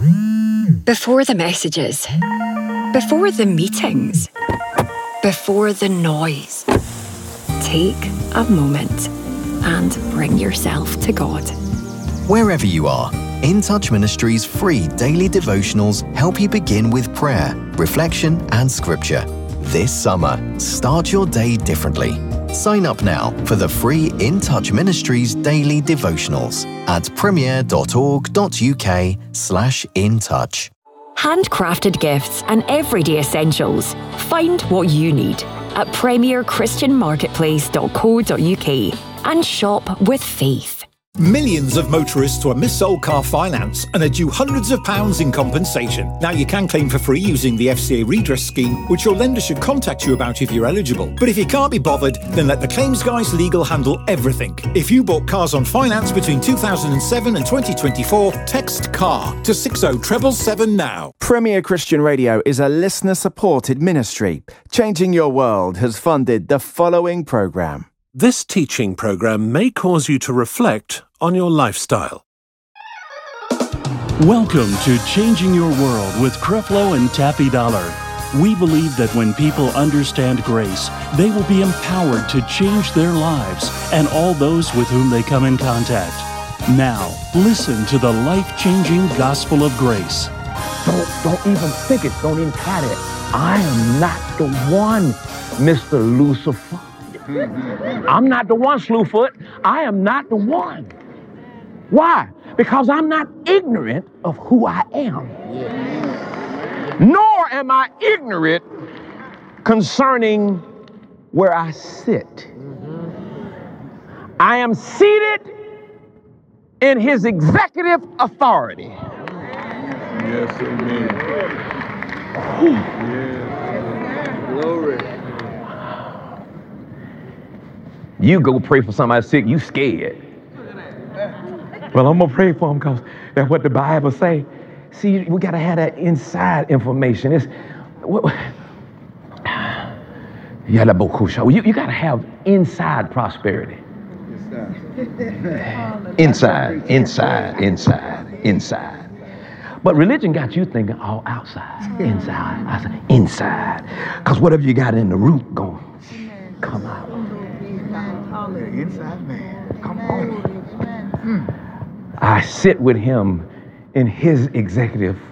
Before the messages, before the meetings, before the noise, take a moment and bring yourself to God. Wherever you are, In Touch Ministries' free daily devotionals help you begin with prayer, reflection, and scripture. This summer, start your day differently. Sign up now for the free In Touch Ministries daily devotionals at premier.org.uk/intouch. Handcrafted gifts and everyday essentials. Find what you need at premierchristianmarketplace.co.uk and shop with faith. Millions of motorists were mis-sold car finance and are due hundreds of pounds in compensation. Now you can claim for free using the FCA redress scheme, which your lender should contact you about if you're eligible. But if you can't be bothered, then let the Claims Guys Legal handle everything. If you bought cars on finance between 2007 and 2024, text CAR to 60777 now. Premier Christian Radio is a listener-supported ministry. Changing Your World has funded the following programme. This teaching program may cause you to reflect on your lifestyle. Welcome to Changing Your World with Creflo and Taffy Dollar. We believe that when people understand grace, they will be empowered to change their lives and all those with whom they come in contact. Now, listen to the life-changing gospel of grace. Don't even think it. Don't even try it. I am not the one, Mr. Lucifer. I'm not the one, Slewfoot. I am not the one. Why? Because I'm not ignorant of who I am. Nor am I ignorant concerning where I sit. I am seated in his executive authority. Yes, amen. Yes. Glory. You go pray for somebody sick, you scared. Well, I'm going to pray for them because that's what the Bible say. See, we got to have that inside information. You got to have inside prosperity. Inside. But religion got you thinking all outside, inside. Because whatever you got in the root going to come out. Inside man. Come on. I sit with him in his executive